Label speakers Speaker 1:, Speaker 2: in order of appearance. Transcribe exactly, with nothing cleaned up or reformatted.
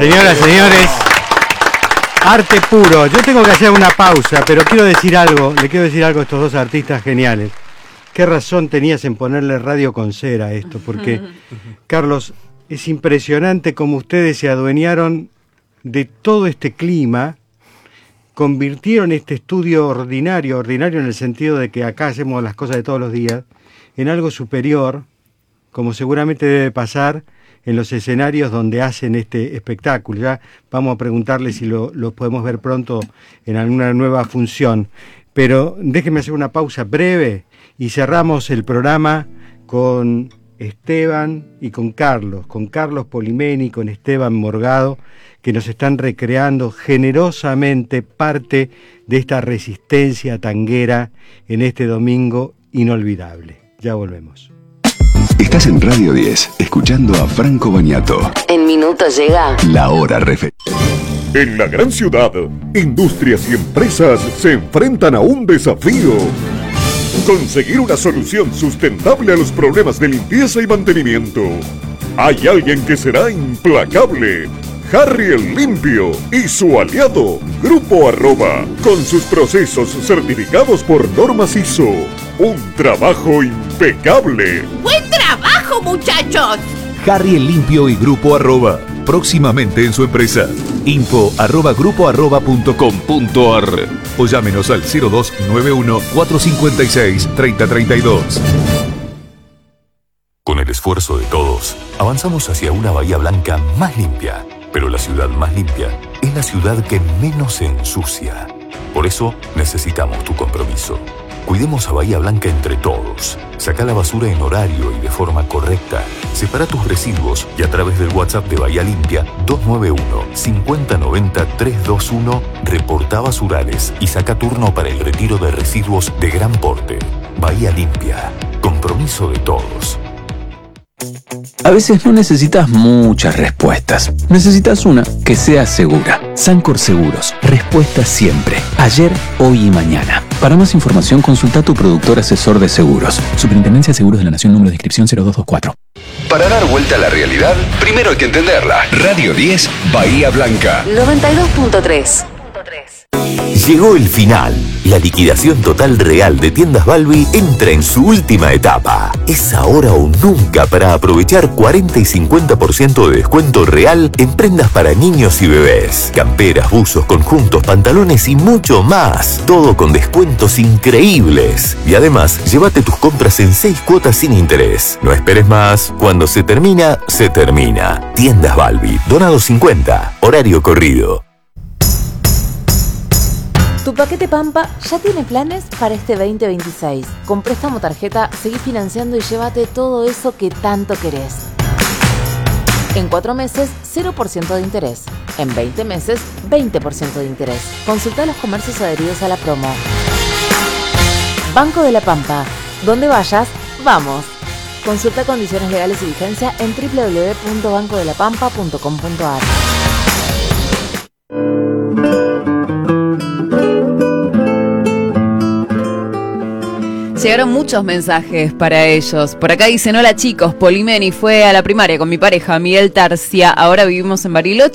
Speaker 1: Señoras, señores, arte puro. Yo tengo que hacer una pausa, pero quiero decir algo, le quiero decir algo a estos dos artistas geniales. ¿Qué razón tenías en ponerle radio con cera a esto? Porque, Carlos, es impresionante cómo ustedes se adueñaron de todo este clima, convirtieron este estudio ordinario, ordinario en el sentido de que acá hacemos las cosas de todos los días, en algo superior, como seguramente debe pasar en los escenarios donde hacen este espectáculo. Ya vamos a preguntarle si lo, lo podemos ver pronto en alguna nueva función. Pero déjenme hacer una pausa breve y cerramos el programa con Esteban y con Carlos, con Carlos Polimeni, con Esteban Morgado, que nos están recreando generosamente parte de esta resistencia tanguera en este domingo inolvidable. Ya volvemos.
Speaker 2: Estás en Radio diez, escuchando a Franco Bagnato.
Speaker 3: En minutos llega
Speaker 2: La Hora Refe.
Speaker 4: En la gran ciudad, industrias y empresas se enfrentan a un desafío. Conseguir una solución sustentable a los problemas de limpieza y mantenimiento. Hay alguien que será implacable. Harry el Limpio y su aliado, Grupo Arroba, con sus procesos certificados por normas I S O. Un trabajo impecable.
Speaker 5: ¡Buen trabajo, muchachos!
Speaker 6: Harry el Limpio y Grupo Arroba, próximamente en su empresa. Info arroba grupo arroba punto com punto ar o llámenos al cero dos nueve uno, cuatro cinco seis, tres cero tres dos.
Speaker 7: Con el esfuerzo de todos, avanzamos hacia una Bahía Blanca más limpia. Pero la ciudad más limpia es la ciudad que menos se ensucia. Por eso necesitamos tu compromiso. Cuidemos a Bahía Blanca entre todos. Saca la basura en horario y de forma correcta. Separa tus residuos y a través del WhatsApp de Bahía Limpia dos nueve uno, cinco cero nueve cero, tres dos uno reporta basurales y saca turno para el retiro de residuos de gran porte. Bahía Limpia. Compromiso de todos.
Speaker 8: A veces no necesitas muchas respuestas. Necesitas una que sea segura. Sancor Seguros. Respuesta siempre. Ayer, hoy y mañana. Para más información, consulta a tu productor asesor de seguros. Superintendencia de Seguros de la Nación, número de inscripción cero dos dos cuatro.
Speaker 2: Para dar vuelta a la realidad, primero hay que entenderla. Radio diez, Bahía Blanca.
Speaker 3: noventa y dos punto tres.
Speaker 7: Llegó el final. La liquidación total real de Tiendas Balbi entra en su última etapa. Es ahora o nunca para aprovechar cuarenta y cincuenta por ciento de descuento real en prendas para niños y bebés. Camperas, buzos, conjuntos, pantalones y mucho más. Todo con descuentos increíbles. Y además, llévate tus compras en seis cuotas sin interés. No esperes más. Cuando se termina, se termina. Tiendas Balbi. Donado cincuenta. Horario corrido.
Speaker 9: Tu paquete Pampa ya tiene planes para este veinte veintiséis. Con préstamo tarjeta, seguí financiando y llévate todo eso que tanto querés. En cuatro meses, cero por ciento de interés. En veinte meses, veinte por ciento de interés. Consulta los comercios adheridos a la promo. Banco de la Pampa. Donde vayas, vamos. Consulta condiciones legales y vigencia en doble u doble u doble u punto banco de la pampa punto com punto ar.
Speaker 10: Llegaron muchos mensajes para ellos. Por acá dicen: hola chicos, Polimeni fue a la primaria con mi pareja Miguel Tarcia. Ahora vivimos en Bariloche.